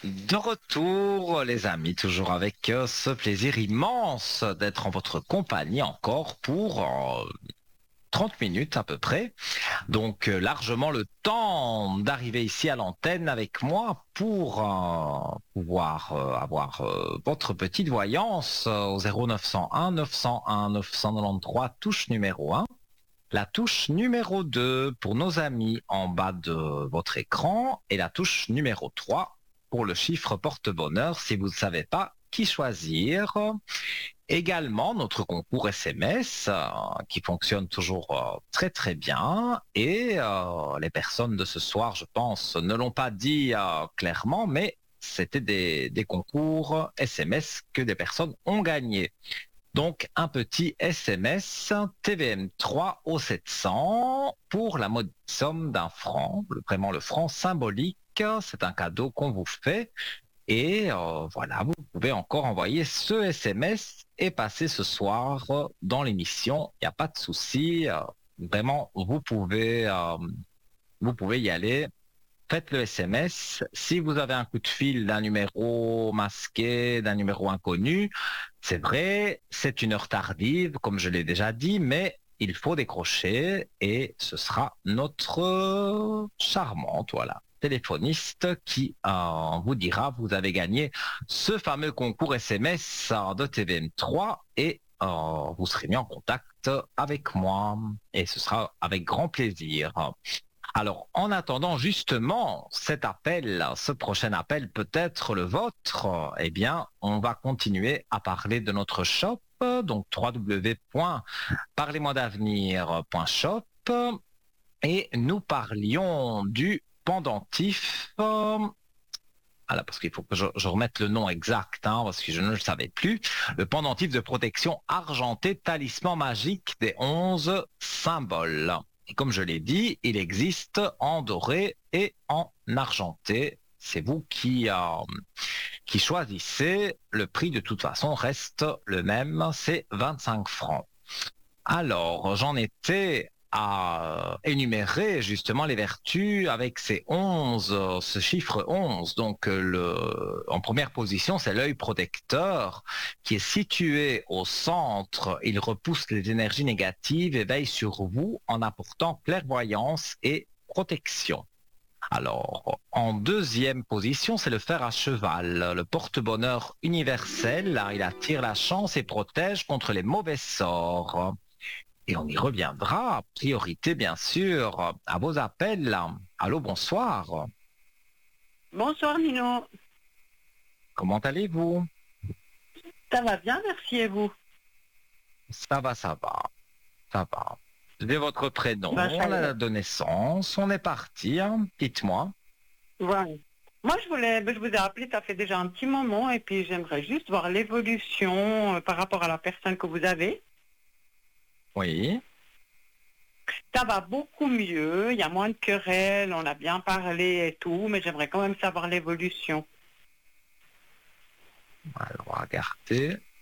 De retour, les amis, toujours avec ce plaisir immense d'être en votre compagnie encore pour 30 minutes à peu près. Donc largement le temps d'arriver ici à l'antenne avec moi pour pouvoir avoir votre petite voyance au 0901 901 993, touche numéro 1. La touche numéro 2 pour nos amis en bas de votre écran et la touche numéro 3 pour le chiffre porte-bonheur si vous ne savez pas qui choisir. Également notre concours SMS qui fonctionne toujours très très bien et les personnes de ce soir, je pense, ne l'ont pas dit clairement, mais c'était des concours SMS que des personnes ont gagné. Donc, un petit SMS TVM3 au 700 pour la modique somme d'un franc, vraiment le franc symbolique. C'est un cadeau qu'on vous fait. Et voilà, vous pouvez encore envoyer ce SMS et passer ce soir dans l'émission. Il n'y a pas de souci. Vraiment, vous pouvez y aller. Faites le SMS. Si vous avez un coup de fil d'un numéro masqué, d'un numéro inconnu, c'est vrai, c'est une heure tardive, comme je l'ai déjà dit, mais il faut décrocher et ce sera notre charmante, voilà, téléphoniste qui vous dira vous avez gagné ce fameux concours SMS de TVM3 et vous serez mis en contact avec moi et ce sera avec grand plaisir. Alors, en attendant justement cet appel, ce prochain appel peut être le vôtre, eh bien, on va continuer à parler de notre shop, donc www.parlez-moi-d'avenir.shop et nous parlions du pendentif. Voilà, parce qu'il faut que je remette le nom exact, parce que je ne le savais plus. Le pendentif de protection argenté, talisman magique des 11 symboles. Et comme je l'ai dit, il existe en doré et en argenté. C'est vous qui choisissez. Le prix, de toute façon, reste le même, c'est 25 francs. Alors, j'en étais à énumérer justement les vertus avec ces 11, ce chiffre 11. Donc, en première position, c'est l'œil protecteur qui est situé au centre. Il repousse les énergies négatives et veille sur vous en apportant clairvoyance et protection. Alors, en deuxième position, c'est le fer à cheval, le porte-bonheur universel. Il attire la chance et protège contre les mauvais sorts. Et on y reviendra, priorité bien sûr, à vos appels. Allô, bonsoir. Bonsoir Nino, Comment allez-vous? ça va bien, merci et vous? Ça va, ça va, ça va. J'ai votre prénom, Ben, ça la y est. date de naissance, on est parti, dites-moi. Voilà. Moi je vous ai appelé, ça fait déjà un petit moment et puis j'aimerais juste voir l'évolution par rapport à la personne que vous avez. Oui, Ça va beaucoup mieux, il y a moins de querelles, on a bien parlé et tout, mais j'aimerais quand même savoir l'évolution. alors regardez.